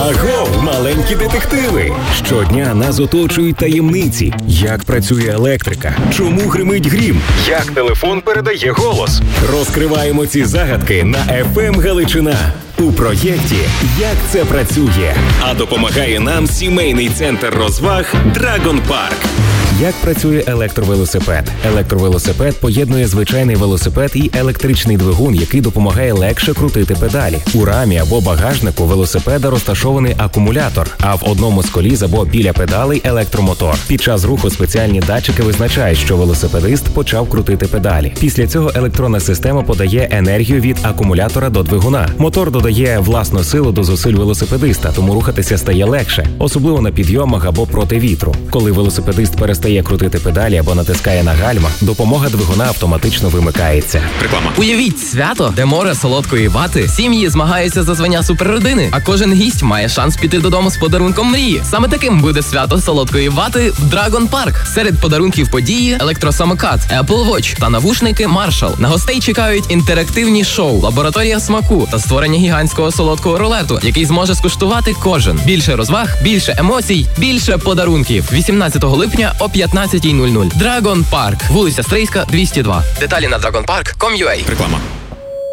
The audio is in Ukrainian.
Агов, маленькі детективи! Щодня нас оточують таємниці. Як працює електрика? Чому гримить грім? Як телефон передає голос? Розкриваємо ці загадки на FM Галичина у проєкті «Як це працює?». А допомагає нам сімейний центр розваг «Драгон Парк». Як працює електровелосипед? Електровелосипед поєднує звичайний велосипед і електричний двигун, який допомагає легше крутити педалі. У рамі або багажнику велосипеда розташований акумулятор, а в одному з коліс або біля педалей електромотор. Під час руху спеціальні датчики визначають, що велосипедист почав крутити педалі. Після цього електронна система подає енергію від акумулятора до двигуна. Мотор додає власну силу до зусиль велосипедиста, тому рухатися стає легше, особливо на підйомах або проти вітру. Коли велосипедист перестає крутити педалі або натискає на гальма, допомога двигуна автоматично вимикається. Реклама. Уявіть свято, де море солодкої вати, сім'ї змагаються за звання суперродини, а кожен гість має шанс піти додому з подарунком мрії. Саме таким буде свято солодкої вати в Драгон Парк. Серед подарунків події електросамокат, Apple Watch та навушники Marshall. На гостей чекають інтерактивні шоу, лабораторія смаку та створення гігантського солодкого рулету, який зможе скуштувати кожен. Більше розваг, більше емоцій, більше подарунків. 18 липня о 15:00. Драгон Парк. Вулиця Стрийська, 202. Деталі на dragonpark.com.ua. Реклама.